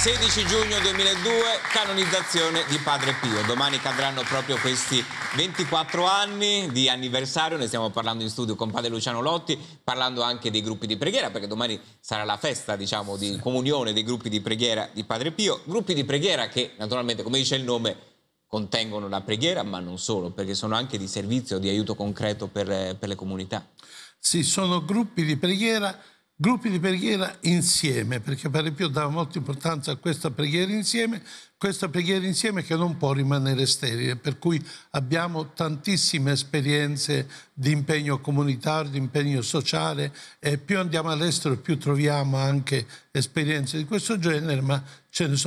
16 giugno 2002, canonizzazione di Padre Pio. Domani cadranno proprio questi 24 anni di anniversario. Ne stiamo parlando in studio con Padre Luciano Lotti, parlando anche dei gruppi di preghiera, perché domani sarà la festa, diciamo, di comunione dei gruppi di preghiera di Padre Pio. Gruppi di preghiera che, naturalmente, come dice il nome, contengono la preghiera, ma non solo, perché sono anche di servizio, di aiuto concreto per le comunità. Sì, sono gruppi di preghiera insieme, perché Padre Pio dava molta importanza a questa preghiera insieme che non può rimanere sterile, per cui abbiamo tantissime esperienze di impegno comunitario, di impegno sociale, e più andiamo all'estero più troviamo anche esperienze di questo genere, ma ce ne sono